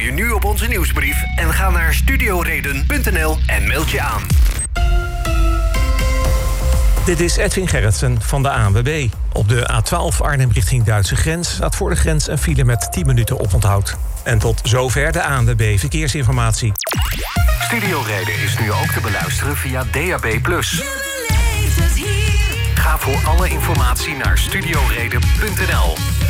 je nu op onze nieuwsbrief en ga naar studioreden.nl en meld je aan. Dit is Edwin Gerritsen van de ANWB. Op de A12 Arnhem richting Duitse grens staat voor de grens een file met 10 minuten oponthoud. En tot zover de ANWB Verkeersinformatie. Studioreden is nu ook te beluisteren via DAB+. Ga voor alle informatie naar studioreden.nl.